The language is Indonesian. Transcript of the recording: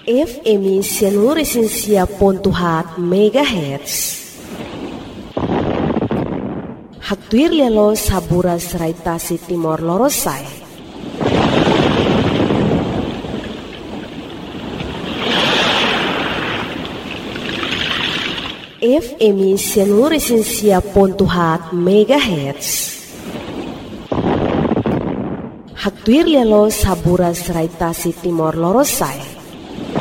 FM Sianuresensia.4 MHz. Haktuir lelo saburas raitasi Timor Lorosai. FM Sianuresensia.4 MHz. Haktuir lelo saburas raitasi Timor Lorosai.